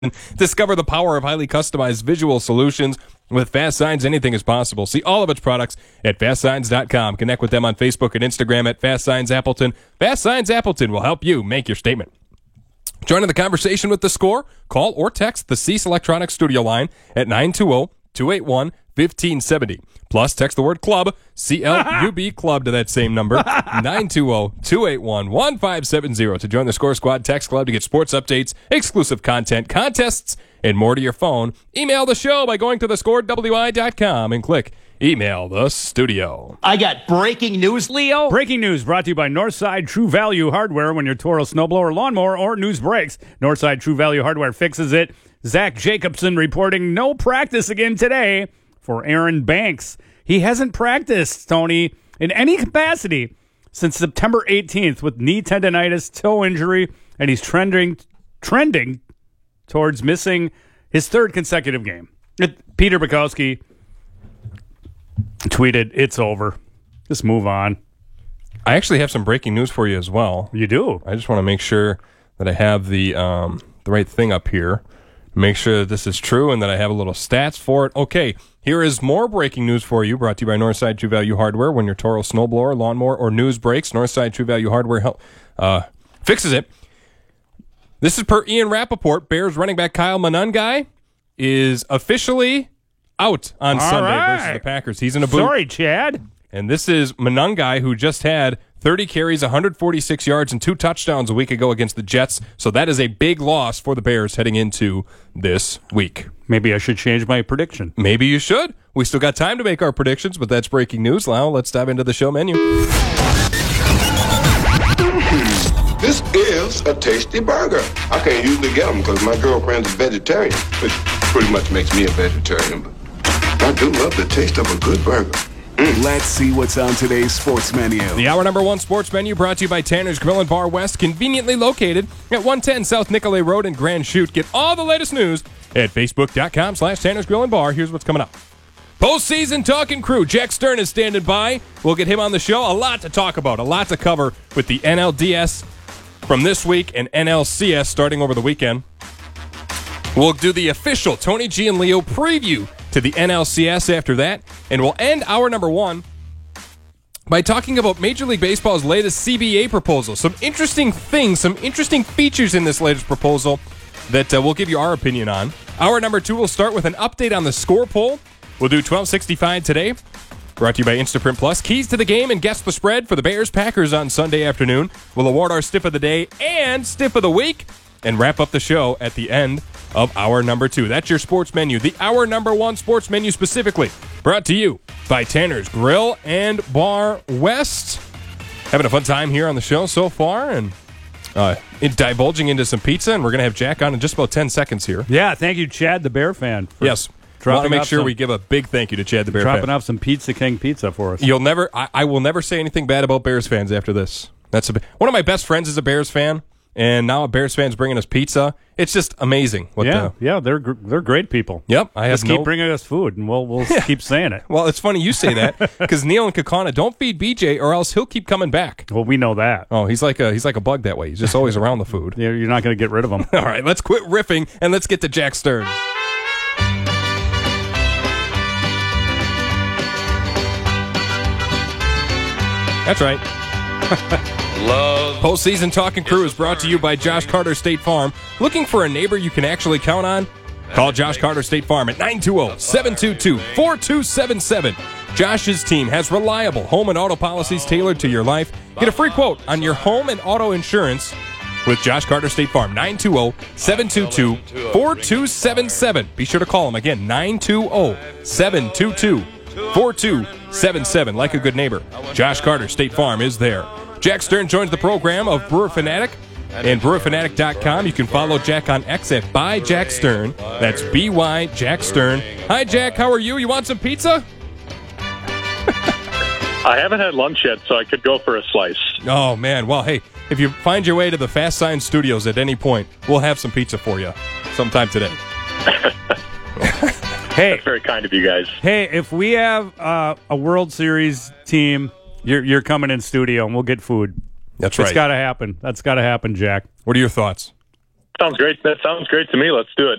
Discover the power of highly customized visual solutions. With Fast Signs, anything is possible. See all of its products at FastSigns.com. Connect with them on Facebook and Instagram at Fast Signs Appleton. Fast Signs Appleton will help you make your statement. Join in the conversation with The Score. Call or text the Cease Electronics studio line at 920-281-1570. Plus, text the word club, C-L-U-B, club to that same number, 920-281-1570 to join the Score Squad Text Club to get sports updates, exclusive content, contests, and more to your phone. Email the show by going to thescorewi.com and click Email the Studio. I got breaking news, Leo. Breaking news brought to you by Northside True Value Hardware. When your Toro snowblower, lawnmower, or news breaks, Northside True Value Hardware fixes it. Zach Jacobson reporting no practice again today for Aaron Banks. He hasn't practiced, Tony, in any capacity since September 18th with knee tendonitis, toe injury, and he's trending towards missing his third consecutive game. Peter Bukowski tweeted, "It's over. Just move on." I actually have some breaking news for you as well. You do? I just want to make sure that I have the right thing up here. Make sure that this is true and that I have a little stats for it. Okay, here is more breaking news for you, brought to you by Northside True Value Hardware. When your Toro snowblower, lawnmower, or news breaks, Northside True Value Hardware fixes it. This is per Ian Rappaport. Bears running back Kyle Monangai is officially out on Sunday versus the Packers. He's in a boot. Sorry, Chad. And this is Monangai, who just had 30 carries, 146 yards, and 2 touchdowns a week ago against the Jets. So that is a big loss for the Bears heading into this week. Maybe I should change my prediction. Maybe you should. We still got time to make our predictions, but that's breaking news. Now let's dive into the show menu. This is a tasty burger. I can't usually get them because my girlfriend's a vegetarian, which pretty much makes me a vegetarian. But I do love the taste of a good burger. Let's see what's on today's sports menu. The Hour Number 1 Sports Menu brought to you by Tanner's Grill and Bar West, conveniently located at 110 South Nicolay Road in Grand Chute. Get all the latest news at Facebook.com/Tanner's Grill and Bar. Here's what's coming up. Postseason Talking Crew. Jack Stern is standing by. We'll get him on the show. A lot to talk about, a lot to cover with the NLDS from this week and NLCS starting over the weekend. We'll do the official Tony G and Leo preview to the NLCS after that, and we'll end Hour Number 1 by talking about Major League Baseball's latest CBA proposal. Some interesting things, some interesting features in this latest proposal that we'll give you our opinion on. Hour Number 2 will start with an update on the score poll. We'll do 1265 today, brought to you by Instaprint Plus. Keys to the game and guess the spread for the Bears-Packers on Sunday afternoon. We'll award our Stiff of the Day and Stiff of the Week and wrap up the show at the end of Hour Number 2. That's your sports menu. The Hour Number 1 Sports Menu specifically brought to you by Tanner's Grill and Bar West. Having a fun time here on the show so far and divulging into some pizza, and we're going to have Jack on in just about 10 seconds here. Yeah, thank you, Chad the Bear fan. Yes. I want to make sure we give a big thank you to Chad the Bear fan. Dropping off some Pizza King pizza for us. I will never say anything bad about Bears fans after this. One of my best friends is a Bears fan. And now a Bears fan's bringing us pizza. It's just amazing. They're great people. Yep. Just keep bringing us food, and we'll keep saying it. Well, it's funny you say that because Neil and Kakana don't feed BJ, or else he'll keep coming back. Well, we know that. Oh, he's like a bug that way. He's just always around the food. You're not going to get rid of him. All right, let's quit riffing and let's get to Jack Stern. That's right. Postseason Talking Crew is brought to you by Josh Carter State Farm. Looking for a neighbor you can actually count on? Call Josh Carter State Farm at 920-722-4277. Josh's team has reliable home and auto policies tailored to your life. Get a free quote on your home and auto insurance with Josh Carter State Farm. 920-722-4277. Be sure to call them again, 920-722-4277. Like a good neighbor, Josh Carter State Farm is there. Jack Stern joins the program of Brewer Fanatic and BrewerFanatic.com. You can follow Jack on X at @ByJackStern. That's BY Jack Stern. Hi, Jack. How are you? You want some pizza? I haven't had lunch yet, so I could go for a slice. Oh, man. Well, hey, if you find your way to the Fast Sign Studios at any point, we'll have some pizza for you sometime today. Hey, that's very kind of you guys. Hey, if we have a World Series team, you're coming in studio and we'll get food. That's right. It's got to happen. That's got to happen, Jack. What are your thoughts? Sounds great. That sounds great to me. Let's do it.